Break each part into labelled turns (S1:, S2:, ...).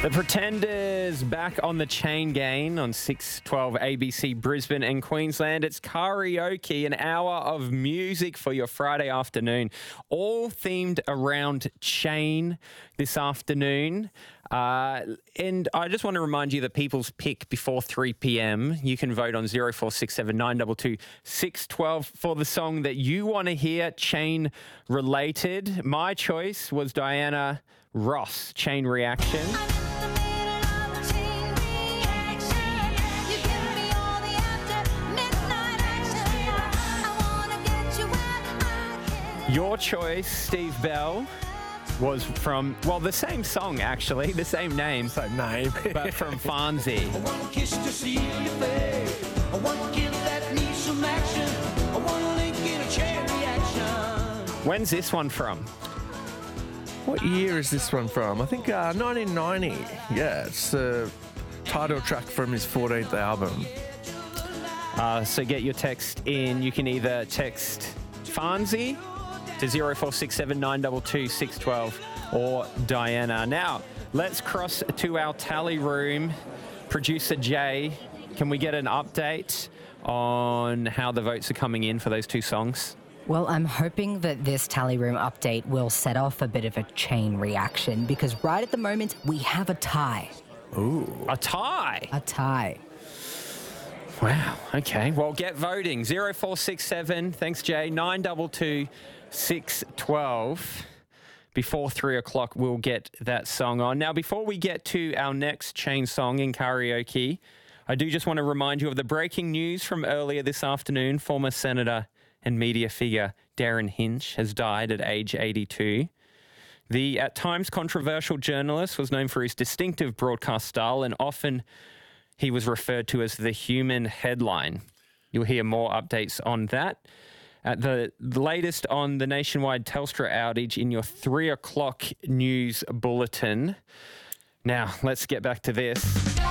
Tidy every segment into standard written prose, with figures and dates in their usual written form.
S1: The Pretenders back on the chain gang on 612 ABC Brisbane and Queensland. It's karaoke, an hour of music for your Friday afternoon, all themed around chain this afternoon. And I just want to remind you that people's pick before 3 p.m. You can vote on 0467 922 612 for the song that you want to hear, chain related. My choice was Diana Ross, Chain Reaction. Your choice, Steve Bell, was from, well, the same song, actually, the same name.
S2: Same name.
S1: But from Fonzie.
S3: I want a kiss to see your face. I want a kill that needs some action. I want a link in a chain reaction.
S1: When's this one from?
S2: What year is this one from? I think 1990. Yeah, it's the title track from his 14th album.
S1: So get your text in. You can either text Fonzie to 0467 922 612 or Diana. Now, let's cross to our tally room. Producer Jay, can we get an update on how the votes are coming in for those two songs?
S4: Well, I'm hoping that this tally room update will set off a bit of a chain reaction because right at the moment we have a tie.
S1: Ooh. A tie?
S4: A tie.
S1: Wow. Okay. Well, get voting. 0467, thanks, Jay, 922 612. Before 3 o'clock, we'll get that song on. Now, before we get to our next chain song in karaoke, I do just want to remind you of the breaking news from earlier this afternoon. Former Senator and media figure Darren Hinch has died at age 82. The at times controversial journalist was known for his distinctive broadcast style, and often he was referred to as the human headline. You'll hear more updates on that. The latest on the nationwide Telstra outage in your 3 o'clock news bulletin. Now, let's get back to this.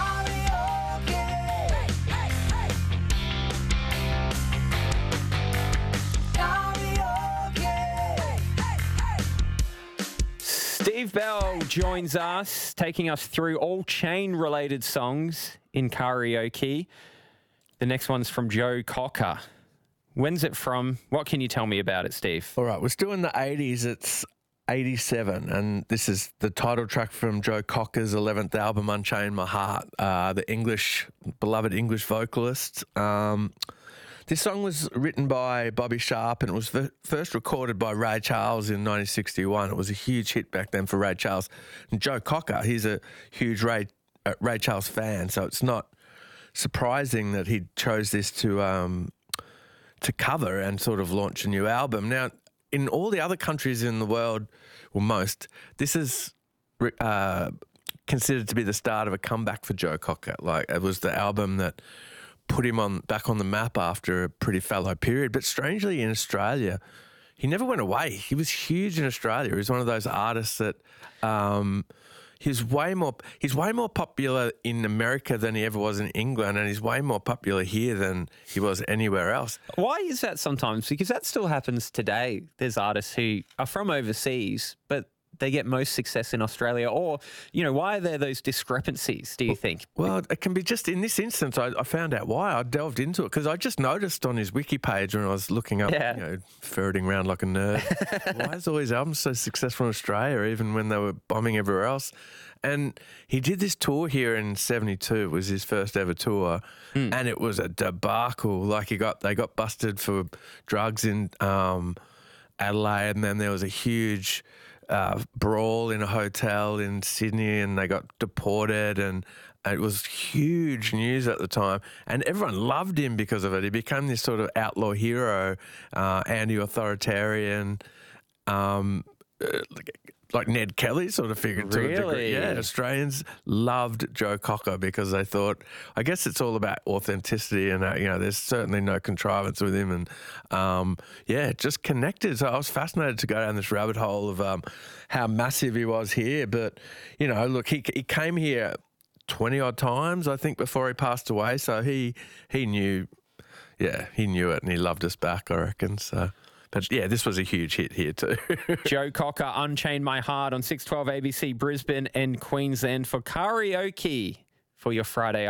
S1: Steve Bell joins us, taking us through all chain-related songs in karaoke. The next one's from Joe Cocker. When's it from? What can you tell me about it, Steve?
S2: All right, we're still in the 80s. It's 87, and this is the title track from Joe Cocker's 11th album, Unchain My Heart, the beloved English vocalist. This song was written by Bobby Sharp, and it was first recorded by Ray Charles in 1961. It was a huge hit back then for Ray Charles. And Joe Cocker, he's a huge Ray Charles fan, so it's not surprising that he chose this to cover and sort of launch a new album. Now, in all the other countries in the world, well, most, this is considered to be the start of a comeback for Joe Cocker. Like, it was the album that put him back on the map after a pretty fallow period. But strangely, in Australia, he never went away. He was huge in Australia. He was one of those artists that he's way more popular in America than he ever was in England, and he's way more popular here than he was anywhere else.
S1: Why is that sometimes? Because that still happens today. There's artists who are from overseas, but they get most success in Australia. Or, you know, why are there those discrepancies, do you think?
S2: Well, it can be just in this instance, I found out why. I delved into it because I just noticed on his wiki page when I was looking up, ferreting around like a nerd, why is all his albums so successful in Australia, even when they were bombing everywhere else? And he did this tour here in 72. It was his first ever tour, and it was a debacle. Like they got busted for drugs in Adelaide, and then there was a huge brawl in a hotel in Sydney, and they got deported, and it was huge news at the time, and everyone loved him because of it. He became this sort of outlaw hero, anti-authoritarian, like Ned Kelly sort of figure to a degree. Yeah, Australians loved Joe Cocker because they thought, I guess it's all about authenticity, and there's certainly no contrivance with him, and just connected. So I was fascinated to go down this rabbit hole of how massive he was here. But look, he came here 20 odd times, I think, before he passed away. So he knew, he knew it, and he loved us back, I reckon. So. But yeah, this was a huge hit here too.
S1: Joe Cocker, Unchain My Heart on 612 ABC Brisbane and Queensland for karaoke for your Friday